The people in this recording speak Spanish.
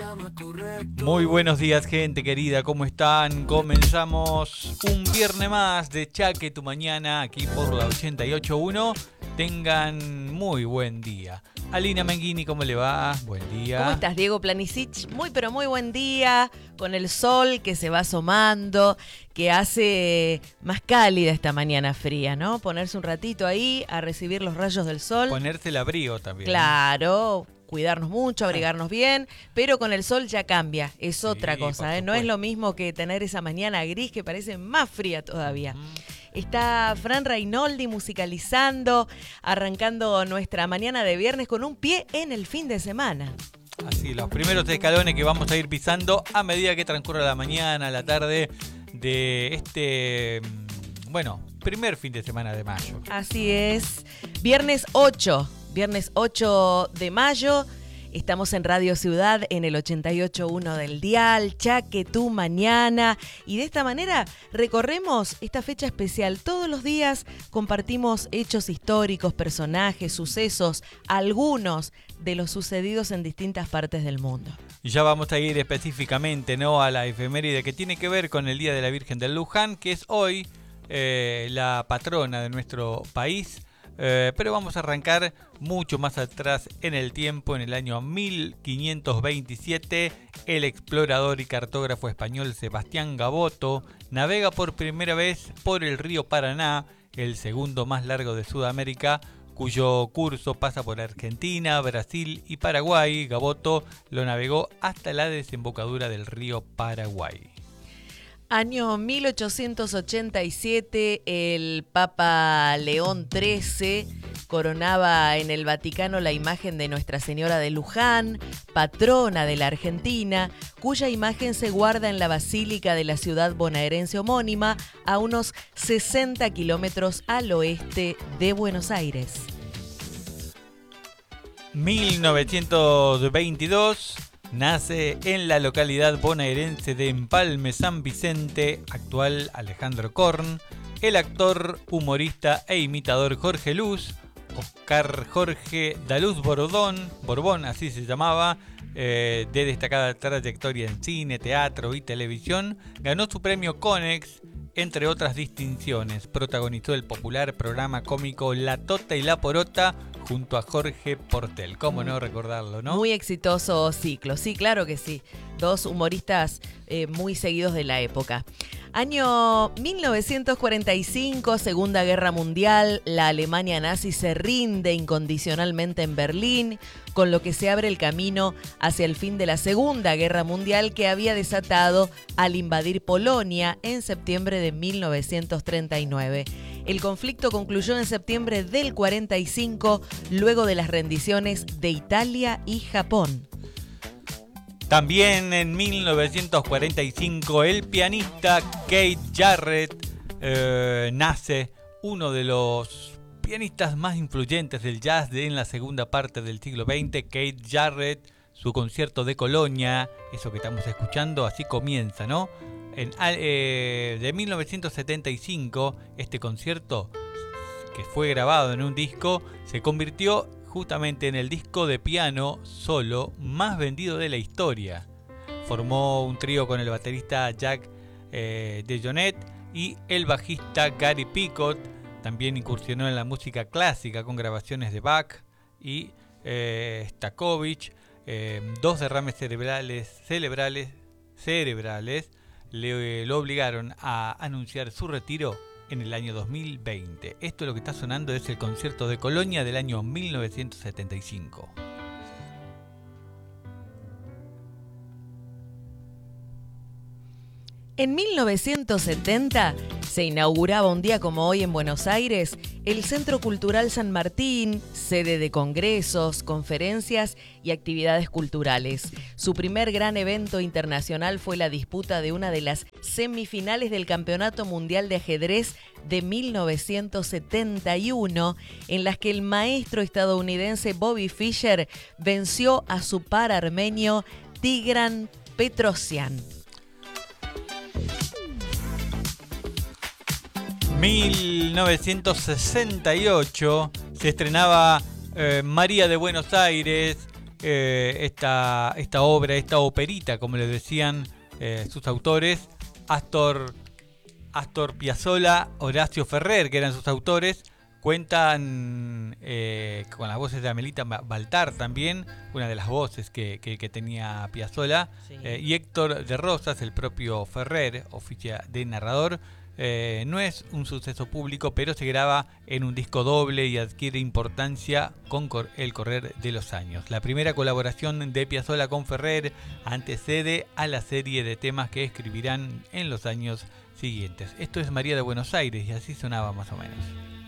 Muy buenos días, gente querida, ¿cómo están? Comenzamos un viernes más de Chaque tu Mañana aquí por la 88.1. Tengan muy buen día. Alina Menghini, ¿cómo le va? Buen día. ¿Cómo estás, Diego Planisic? Muy, pero muy buen día, con el sol que se va asomando, que hace más cálida esta mañana fría, ¿no? Ponerse un ratito ahí a recibir los rayos del sol. Ponerse el abrigo también. Claro, cuidarnos mucho, abrigarnos bien, pero con el sol ya cambia, es otra cosa, ¿eh? No es lo mismo que tener esa mañana gris que parece más fría todavía. Está Fran Rainoldi musicalizando, arrancando nuestra mañana de viernes con un pie en el fin de semana. Así, los primeros escalones que vamos a ir pisando a medida que transcurra la mañana, la tarde de este, primer fin de semana de mayo. Así es, viernes 8 de mayo. Estamos en Radio Ciudad en el 88.1 del dial, Chaque tu Mañana, y de esta manera recorremos esta fecha especial. Todos los días compartimos hechos históricos, personajes, sucesos, algunos de los sucedidos en distintas partes del mundo. Y ya vamos a ir específicamente, ¿no?, a la efeméride que tiene que ver con el Día de la Virgen del Luján, que es hoy la patrona de nuestro país. Pero vamos a arrancar mucho más atrás en el tiempo. En el año 1527, el explorador y cartógrafo español Sebastián Gaboto navega por primera vez por el río Paraná, el segundo más largo de Sudamérica, cuyo curso pasa por Argentina, Brasil y Paraguay. Gaboto lo navegó hasta la desembocadura del río Paraguay. Año 1887, el Papa León XIII coronaba en el Vaticano la imagen de Nuestra Señora de Luján, patrona de la Argentina, cuya imagen se guarda en la Basílica de la ciudad bonaerense homónima, a unos 60 kilómetros al oeste de Buenos Aires. 1922... nace en la localidad bonaerense de Empalme San Vicente, actual Alejandro Korn, el actor, humorista e imitador Jorge Luz, Oscar Jorge Daluz Borbón, así se llamaba, de destacada trayectoria en cine, teatro y televisión, ganó su premio Conex, entre otras distinciones. Protagonizó el popular programa cómico La Tota y la Porota junto a Jorge Portel. ¿Cómo no recordarlo, no? Muy exitoso ciclo, sí, claro que sí. Dos humoristas muy seguidos de la época. Año 1945, Segunda Guerra Mundial, la Alemania nazi se rinde incondicionalmente en Berlín, con lo que se abre el camino hacia el fin de la Segunda Guerra Mundial que había desatado al invadir Polonia en septiembre de 1939. El conflicto concluyó en septiembre del 45, luego de las rendiciones de Italia y Japón. También en 1945 el pianista Keith Jarrett nace, uno de los pianistas más influyentes del jazz en la segunda parte del siglo XX. Keith Jarrett, su concierto de Colonia, eso que estamos escuchando, así comienza, ¿no? De 1975, este concierto, que fue grabado en un disco, se convirtió justamente en el disco de piano solo más vendido de la historia. Formó un trío con el baterista Jack DeJohnette y el bajista Gary Picot. También incursionó en la música clásica con grabaciones de Bach y Stakovich. Dos derrames cerebrales lo obligaron a anunciar su retiro en el año 2020. Esto lo que está sonando es el concierto de Colonia del año 1975. En 1970 se inauguraba un día como hoy en Buenos Aires el Centro Cultural San Martín, sede de congresos, conferencias y actividades culturales. Su primer gran evento internacional fue la disputa de una de las semifinales del Campeonato Mundial de Ajedrez de 1971, en las que el maestro estadounidense Bobby Fischer venció a su par armenio Tigran Petrosyan. 1968 se estrenaba María de Buenos Aires, esta obra, esta operita, como le decían sus autores, Astor Piazzolla, Horacio Ferrer, que eran sus autores. Cuentan con las voces de Amelita Baltar también, una de las voces que tenía Piazzolla, sí. Y Héctor de Rosas, el propio Ferrer, oficia de narrador. No es un suceso público, pero se graba en un disco doble y adquiere importancia con el correr de los años. La primera colaboración de Piazzolla con Ferrer antecede a la serie de temas que escribirán en los años siguientes. Esto es María de Buenos Aires y así sonaba más o menos.